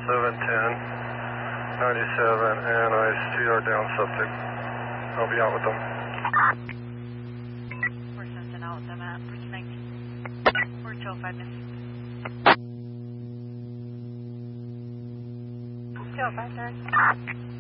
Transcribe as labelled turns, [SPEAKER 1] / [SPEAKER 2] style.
[SPEAKER 1] 97, and ice 2 yard down subject. I'll be out with them.
[SPEAKER 2] We're sending out with them at Bridge 19. We're 205 missing. 205, sorry.